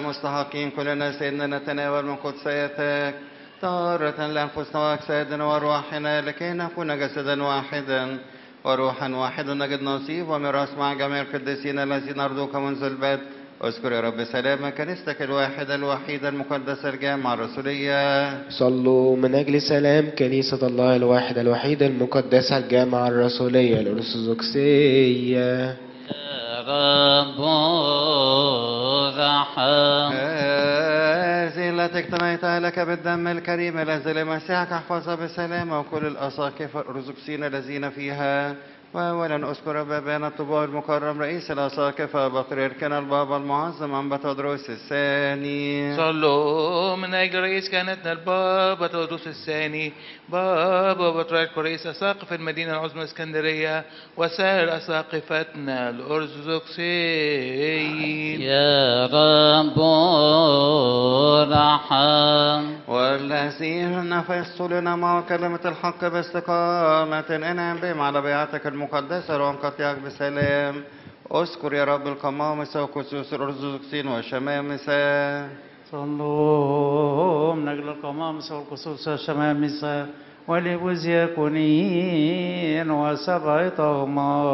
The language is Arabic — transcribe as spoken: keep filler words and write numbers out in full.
مستحقين كلنا سيدنا نتناول من قدسيتك طهارة لأنفسنا وأجسادنا وأرواحنا لكي نكون جسدا واحدا وروحا واحدا نجد نصيب وميراث مع جميع القديسين الذين أرضوك منذ البدء. اذكر يا رب سلام كنيستك الواحدة الوحيدة المقدسة الجامعة الرسولية. صلوا من أجل سلام كنيسة الله الواحدة الوحيدة المقدسة الجامعة الرسولية الأرثوذكسية. رب رحم هذه التي اقتنيتها لك بالدم الكريم الذي لمسيحك احفظها بسلامة وكل الأساقفة الأرثوذكسيين الذين فيها. وأولا أذكر بابانا الطباء المكرم رئيس الأساقفة بطريركنا البابا المعظم أنبا تودروس الثاني. صلوا من أجل رئيس كهنتنا البابا تودروس الثاني بابا بطريرك ورئيس أساقفة المدينة العظمى اسكندرية وسائر أساقفتنا الأرثوذكسيين. يا رب رحم والذين نفذت لنا مع كلمة الحق باستقامة انعم بهم على بيعتك المقدسة وانقطعك بسلام. اذكر يا رب القمامسة وكسوس الأرثوذكسيين والشمامسة. صلوا من أجل القمامسة والكسوس والشمامسة والإبوزياكونين وسبعتهما